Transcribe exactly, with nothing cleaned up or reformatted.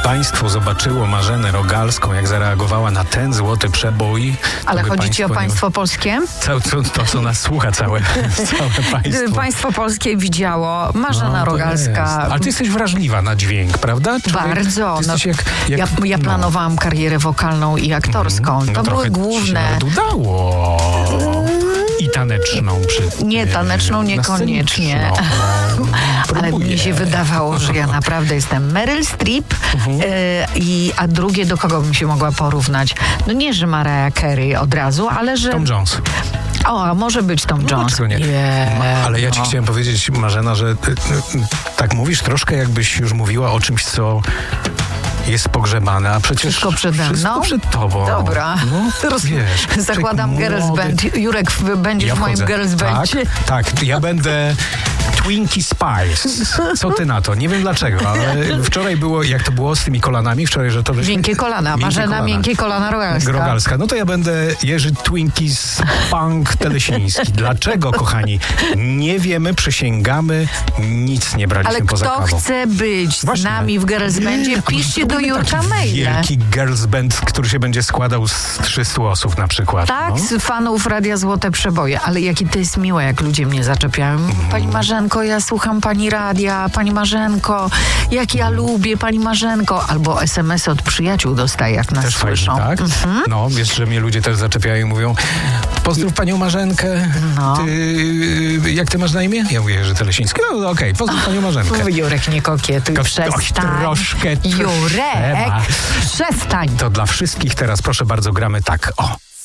państwo zobaczyło Marzenę Rogalską, jak zareagowała na ten złoty przebój... Ale chodzi ci o państwo nie... polskie? To, to, to, co nas słucha całe, całe państwo. Państwo polskie widziało Marzena no, Rogalska. Ale ty jesteś wrażliwa na dźwięk, prawda? Czy Bardzo. Ty, ty no, jak, jak, ja, ja planowałam no. karierę wokalną i aktorską. No, to były główne... To udało. I taneczną przy... Nie, taneczną niekoniecznie. Ale mi się wydawało, że ja naprawdę jestem Meryl Streep, uh-huh. y, i, a drugie do kogo bym się mogła porównać? No nie, że Mariah Carey od razu, ale że... Tom Jones. O, a może być Tom no, Jones. Nie. Yeah, Ma, ale ja ci no. chciałem powiedzieć, Marzena, że ty, ty, tak mówisz troszkę, jakbyś już mówiła o czymś, co... jest pogrzebane, a przecież wszystko przede mną? Wszystko przed tobą. Dobra. No, Teraz wiesz. Zakładam Girls Band. Jurek, będziesz ja w moim wchodzę. Girls Bandzie. Tak, tak, ja będę Twinkie Spice. Co ty na to? Nie wiem dlaczego, ale wczoraj było, jak to było z tymi kolanami, wczoraj, że to... Żeśmy... Miękkie kolana. Marzena Miękkie kolana Rogalska. Rogalska. No to ja będę Jerzy Twinkies Punk Telesiński. Dlaczego, kochani? Nie wiemy, przysięgamy, nic nie braliśmy ale poza kto kawą. chce być Właśnie. z nami w Girls Bandzie, piszcie do Jurka maila. Wielki Girls Band, który się będzie składał z trzystu osób na przykład. Tak, no. z fanów Radia Złote Przeboje. Ale jakie to jest miłe, jak ludzie mnie zaczepiają. Mm. Pani Marzenko, ja słucham pani radia. Pani Marzenko, jak ja lubię pani Marzenko. Albo es em esy od przyjaciół dostaję, jak nas też słyszą. Fajnie, tak? Mhm. No, wiesz, że mnie ludzie też zaczepiają i mówią: pozdrów panią Marzenkę. No. Ty, jak ty masz na imię? Ja mówię, że Telesiński. No okej, okay, pozdrów panią Marzenkę. Jurek, nie kokietuj, Ko- przestań. Oj, troszkę Jurek, trzeba. przestań. To dla wszystkich teraz, proszę bardzo, gramy tak. O.